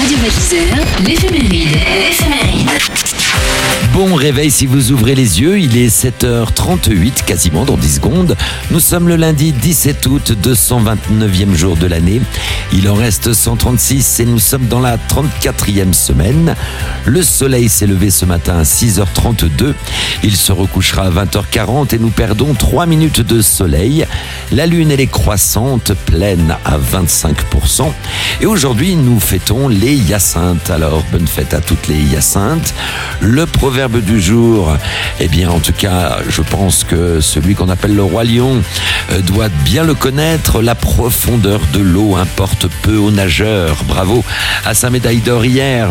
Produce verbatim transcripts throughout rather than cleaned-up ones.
Radio-Baliseur, l'éphéméride. L'éphéméride. Bon réveil si vous ouvrez les yeux, il est sept heures trente-huit, quasiment dans dix secondes. Nous sommes le lundi dix-sept août, deux cent vingt-neuvième jour de l'année. Il en reste cent trente-six et nous sommes dans la trente-quatrième semaine. Le soleil s'est levé ce matin à six heures trente-deux. Il se recouchera à vingt heures quarante et nous perdons trois minutes de soleil. La lune, elle est croissante, pleine à vingt-cinq pour cent. Et aujourd'hui, nous fêtons les Hyacinthes. Alors, bonne fête à toutes les Hyacinthes. Le proverbe du jour, eh bien en tout cas je pense que celui qu'on appelle le roi lion euh, doit bien le connaître. La profondeur de l'eau importe peu aux nageurs. Bravo à sa médaille d'or hier.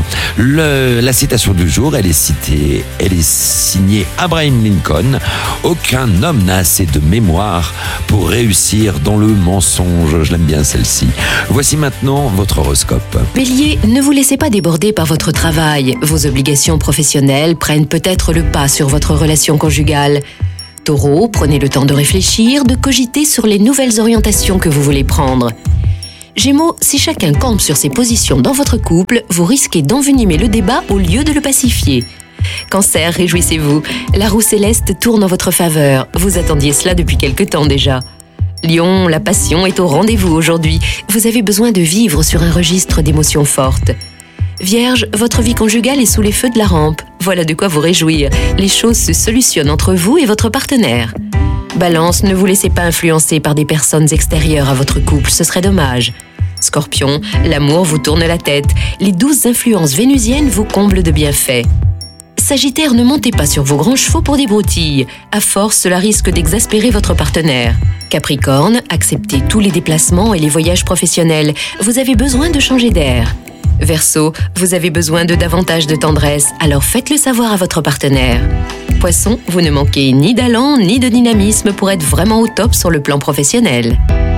Le, la citation du jour, elle est citée, elle est signée Abraham Lincoln. Aucun homme n'a assez de mémoire pour réussir dans le mensonge. Je l'aime bien celle-ci. Voici maintenant votre horoscope. Bélier, ne vous laissez pas déborder par votre travail. Vos obligations professionnelles prennent peut-être le pas sur votre relation conjugale. Taureau, prenez le temps de réfléchir, de cogiter sur les nouvelles orientations que vous voulez prendre. Gémeaux, si chacun campe sur ses positions dans votre couple, vous risquez d'envenimer le débat au lieu de le pacifier. Cancer, réjouissez-vous, la roue céleste tourne en votre faveur. Vous attendiez cela depuis quelque temps déjà. Lion, la passion est au rendez-vous aujourd'hui. Vous avez besoin de vivre sur un registre d'émotions fortes. Vierge, votre vie conjugale est sous les feux de la rampe. Voilà de quoi vous réjouir. Les choses se solutionnent entre vous et votre partenaire. Balance, ne vous laissez pas influencer par des personnes extérieures à votre couple, ce serait dommage. Scorpion, l'amour vous tourne la tête. Les douces influences vénusiennes vous comblent de bienfaits. Sagittaire, ne montez pas sur vos grands chevaux pour des broutilles. À force, cela risque d'exaspérer votre partenaire. Capricorne, acceptez tous les déplacements et les voyages professionnels. Vous avez besoin de changer d'air. Verseau, vous avez besoin de davantage de tendresse, alors faites-le savoir à votre partenaire. Poisson, vous ne manquez ni d'allant ni de dynamisme pour être vraiment au top sur le plan professionnel.